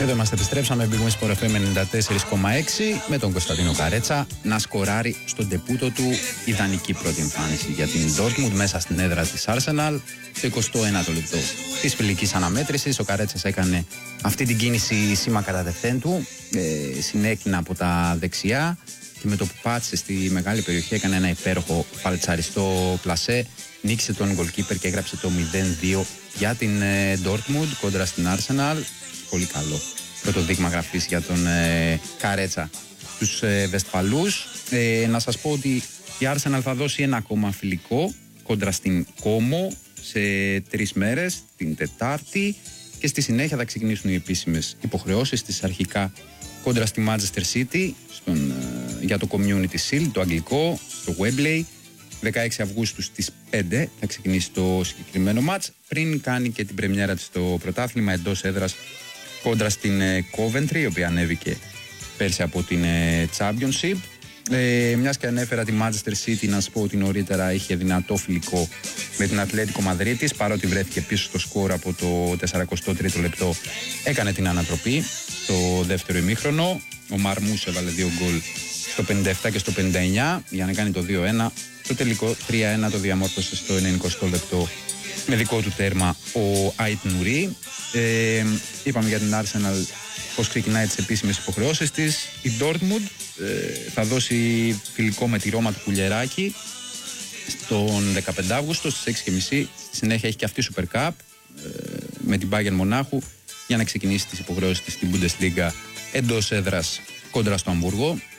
Εδώ είμαστε, επιστρέψαμε. Big Win Sport FM 94,6 με τον Κωνσταντίνο Καρέτσα να σκοράρει στον ντεπούτο του. Ιδανική πρώτη εμφάνιση για την Dortmund μέσα στην έδρα της Arsenal. Το 21ο λεπτό της φιλικής αναμέτρησης. Ο Καρέτσας έκανε αυτή την κίνηση σήμα κατά τεχθέν του. Συνέκρινα από τα δεξιά και με το που πάτησε στη μεγάλη περιοχή έκανε ένα υπέροχο φαλτσαριστό πλασέ. Νίκησε τον goalkeeper και έγραψε το 0-2 για την Dortmund κόντρα στην Arsenal. Πολύ καλό πρώτο δείγμα γραφής για τον Καρέτσα στους Βεσφαλούς. Να σας πω ότι η Arsenal θα δώσει ένα ακόμα φιλικό κόντρα στην Como σε 3 μέρες, την Τετάρτη, και στη συνέχεια θα ξεκινήσουν οι επίσημες υποχρεώσεις της, αρχικά κόντρα στη Manchester City για το Community Shield, το αγγλικό, στο Wembley. 16 Αυγούστου στις 5 θα ξεκινήσει το συγκεκριμένο μάτς, πριν κάνει και την πρεμιέρα της στο πρωτάθλημα εντός έδρας κόντρα στην Coventry, η οποία ανέβηκε πέρσι από την Championship. Μιας και ανέφερα τη Manchester City, να σας πω ότι νωρίτερα είχε δυνατό φιλικό με την Ατλέτικο Μαδρίτης, παρότι βρέθηκε πίσω στο σκορ από το 43ο λεπτό, έκανε την ανατροπή στο δεύτερο ημίχρονο. Ο Μαρμούς έβαλε 2 γκολ στο 57 και στο 59 για να κάνει το 2-1. Το τελικό 3-1 το διαμόρφωσε στο 90ο λεπτό με δικό του τέρμα ο Ait Nouri. Είπαμε για την Arsenal πώς ξεκινάει τις επίσημες υποχρεώσεις της. Η Dortmund θα δώσει φιλικό με τη Ρώμα του Πουλιεράκη στον 15 Αύγουστο στις 6.30. Στη συνέχεια έχει και αυτή Super Cup με την Bayern Μονάχου για να ξεκινήσει τις υποχρεώσεις της στην Bundesliga εντός έδρας κόντρα στο Αμβούργο.